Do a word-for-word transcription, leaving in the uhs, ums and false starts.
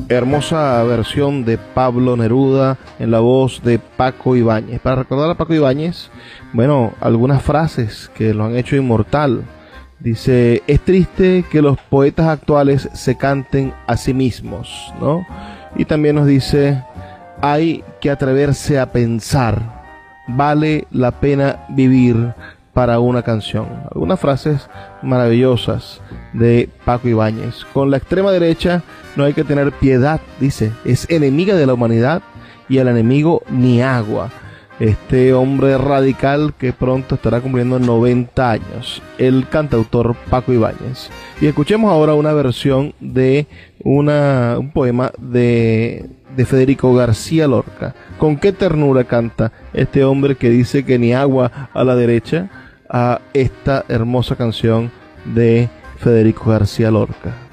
Hermosa versión de Pablo Neruda en la voz de Paco Ibáñez. Para recordar a Paco Ibáñez, bueno, algunas frases que lo han hecho inmortal. Dice: es triste que los poetas actuales se canten a sí mismos, ¿no? Y también nos dice: hay que atreverse a pensar, vale la pena vivir para una canción. Algunas frases maravillosas de Paco Ibáñez. Con la extrema derecha no hay que tener piedad, dice, es enemiga de la humanidad y al enemigo ni agua. Este hombre radical que pronto estará cumpliendo noventa años, el cantautor Paco Ibáñez. Y escuchemos ahora una versión de una, un poema de, de Federico García Lorca. Con qué ternura canta este hombre que dice que ni agua a la derecha, a esta hermosa canción de Federico García Lorca.